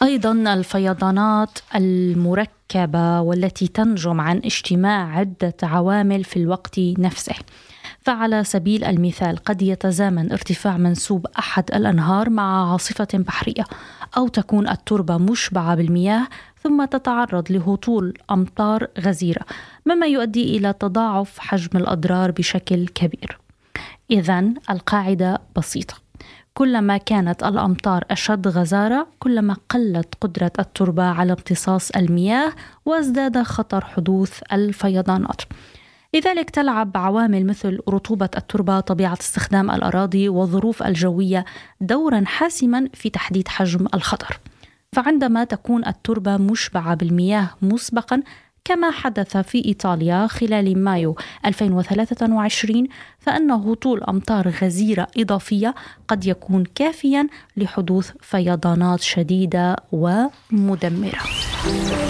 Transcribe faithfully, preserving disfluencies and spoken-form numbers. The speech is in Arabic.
أيضا الفيضانات المركبة والتي تنجم عن اجتماع عدة عوامل في الوقت نفسه. فعلى سبيل المثال قد يتزامن ارتفاع منسوب أحد الأنهار مع عاصفة بحرية، أو تكون التربة مشبعة بالمياه ثم تتعرض لهطول أمطار غزيرة، مما يؤدي إلى تضاعف حجم الأضرار بشكل كبير. إذن القاعدة بسيطة: كلما كانت الأمطار أشد غزارة كلما قلت قدرة التربة على امتصاص المياه وازداد خطر حدوث الفيضانات. لذلك تلعب عوامل مثل رطوبة التربة، طبيعة استخدام الأراضي والظروف الجوية دورا حاسما في تحديد حجم الخطر. فعندما تكون التربة مشبعة بالمياه مسبقا كما حدث في إيطاليا خلال مايو ألفين وثلاثة وعشرين، فإن هطول أمطار غزيرة إضافية قد يكون كافيا لحدوث فيضانات شديدة ومدمرة.